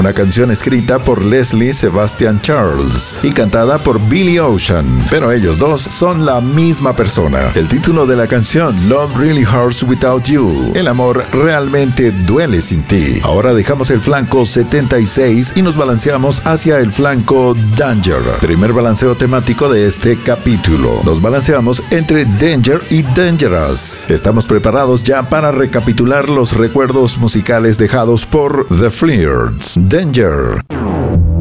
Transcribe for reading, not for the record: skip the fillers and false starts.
una canción escrita por Leslie Sebastian Charles y cantada por Billy Ocean, pero ellos dos son la misma persona. El título de la canción, Love Really Hurts Without You, el amor realmente duele sin ti. Ahora dejamos el flanco 76 y nos balanceamos hacia el flanco Danger. Primer balanceo temático de este capítulo. Nos balanceamos entre Danger y Dangerous. Estamos preparados ya para recapitular los recuerdos musicales dejados por The Flirts. Danger.